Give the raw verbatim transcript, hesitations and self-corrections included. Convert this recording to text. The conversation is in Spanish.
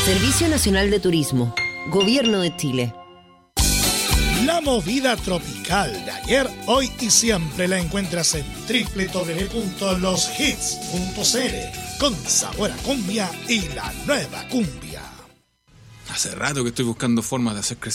Servicio Nacional de Turismo, Gobierno de Chile. La movida tropical de ayer, hoy y siempre la encuentras en doble u doble u doble u punto los hits punto c l, con sabor a cumbia y la nueva cumbia. Hace rato que estoy buscando formas de hacer crecer